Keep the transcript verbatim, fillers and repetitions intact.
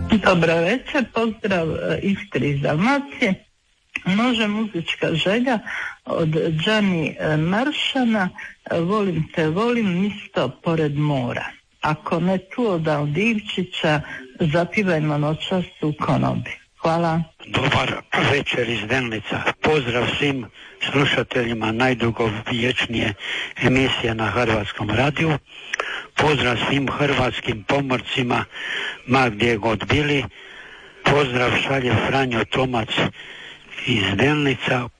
Dobro večer, pozdrav Istri iz Dalmacije. Može muzička želja od Gianni Maršana, volim te, volim misto pored mora. Ako ne tu od Aldivčića, zapivajmo noćas u konobi. Hvala. Dobar večer iz Delnica. Pozdrav svim slušateljima najdugovječnije emisije na Hrvatskom radiju. Pozdrav svim hrvatskim pomorcima ma gdje god bili. Pozdrav šalje Franjo Tomac iz Delnica.